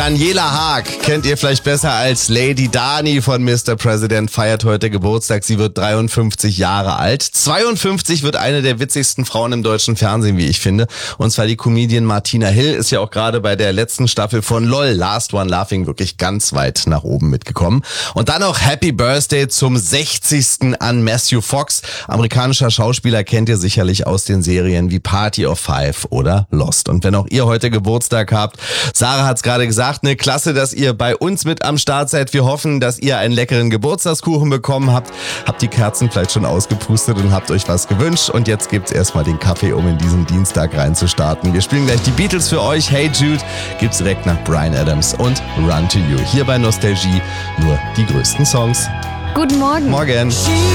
Daniela Haag kennt ihr vielleicht besser als Lady Dani von Mr. President, feiert heute Geburtstag. Sie wird 53 Jahre alt. 52 wird eine der witzigsten Frauen im deutschen Fernsehen, wie ich finde. Und zwar die Comedian Martina Hill ist ja auch gerade bei der letzten Staffel von LOL, Last One Laughing, wirklich ganz weit nach oben mitgekommen. Und dann noch Happy Birthday zum 60. an Matthew Fox. Amerikanischer Schauspieler, kennt ihr sicherlich aus den Serien wie Party of Five oder Lost. Und wenn auch ihr heute Geburtstag habt, Sarah hat's gerade gesagt, eine Klasse, dass ihr bei uns mit am Start seid. Wir hoffen, dass ihr einen leckeren Geburtstagskuchen bekommen habt. Habt die Kerzen vielleicht schon ausgepustet und habt euch was gewünscht. Und jetzt gibt's erstmal den Kaffee, um in diesen Dienstag reinzustarten. Wir spielen gleich die Beatles für euch. Hey Jude gibt's direkt nach Bryan Adams und Run to You. Hier bei Nostalgie nur die größten Songs. Guten Morgen. Morgen.